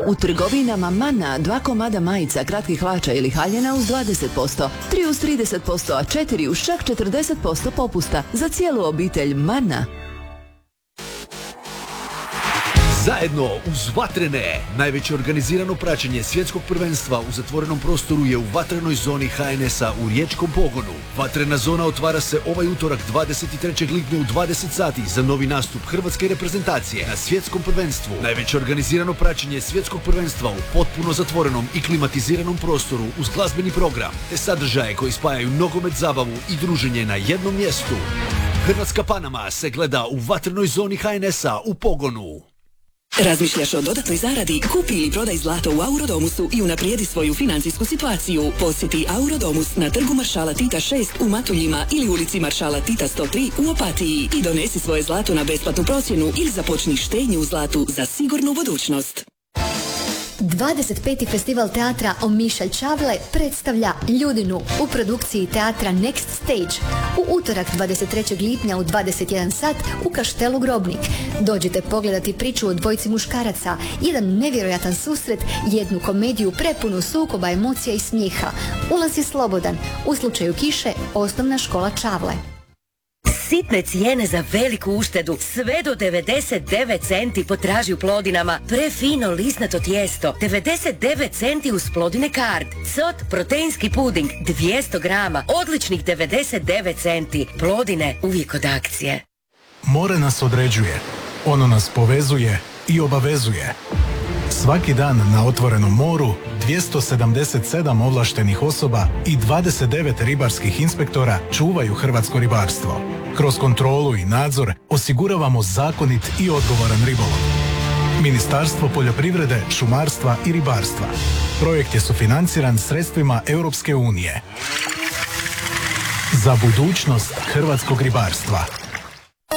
U trgovinama Mana 2 komada majica, kratkih hlača ili haljena uz 20%, 3 uz 30%, a 4 uz čak 40% popusta za cijelu obitelj Mana. Zajedno uz Vatrene, najveće organizirano praćenje svjetskog prvenstva u zatvorenom prostoru je u vatrenoj zoni HNS-a u Riječkom Pogonu. Vatrena zona otvara se ovaj utorak 23. lipnja u 20 sati za novi nastup hrvatske reprezentacije na svjetskom prvenstvu. Najveće organizirano praćenje svjetskog prvenstva u potpuno zatvorenom i klimatiziranom prostoru uz glazbeni program te sadržaje koji spajaju nogomet, zabavu i druženje na jednom mjestu. Hrvatska Panama se gleda u vatrenoj zoni HNS-a u Pogonu. Razmišljaš o dodatnoj zaradi? Kupi ili prodaj zlato u Aurodomusu i unaprijedi svoju financijsku situaciju. Posjeti Aurodomus na trgu Maršala Tita 6 u Matuljima ili ulici Maršala Tita 103 u Opatiji i donesi svoje zlato na besplatnu procjenu ili započni štednju u zlatu za sigurnu budućnost. 25. festival teatra Omišalj Čavle predstavlja Ljudinu u produkciji teatra Next Stage u utorak 23. lipnja u 21 sat u Kaštelu Grobnik. Dođite pogledati priču o dvojici muškaraca, jedan nevjerojatan susret, jednu komediju prepunu sukoba, emocija i smijeha. Ulaz je slobodan. U slučaju kiše, Osnovna škola Čavle. Sitne cijene za veliku uštedu, sve do 99 centi potraži u Plodinama. Prefino lisnato tijesto, 99 centi uz Plodine Card. Cot proteinski puding, 200 grama, odličnih 99 centi. Plodine, uvijek od akcije. More nas određuje, ono nas povezuje i obavezuje. Svaki dan na otvorenom moru 277 ovlaštenih osoba i 29 ribarskih inspektora čuvaju hrvatsko ribarstvo. Kroz kontrolu i nadzor osiguravamo zakonit i odgovoran ribolov. Ministarstvo poljoprivrede, šumarstva i ribarstva. Projekt je sufinanciran sredstvima Europske unije. Za budućnost hrvatskog ribarstva.